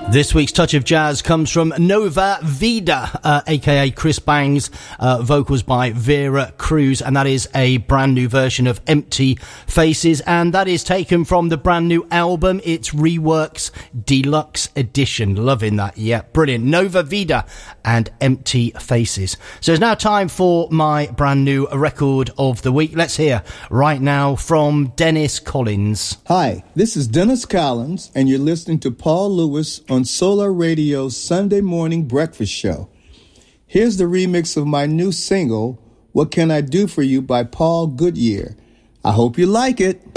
This week's Touch of Jazz comes from Nova Vida, aka Chris Bangs, vocals by Vera Cruz, and that is a brand new version of Empty Faces, and that is taken from the brand new album. It's Reworks Deluxe Edition. Loving that, yeah, brilliant. Nova Vida and Empty Faces. So it's now time for my brand new record of the week. Let's hear right now from Dennis Collins. Hi, this is Dennis Collins, and you're listening to Paul Lewis on Solar Radio's Sunday Morning Breakfast Show. Here's the remix of my new single, What Can I Do For You by Paul Goodyear. I hope you like it.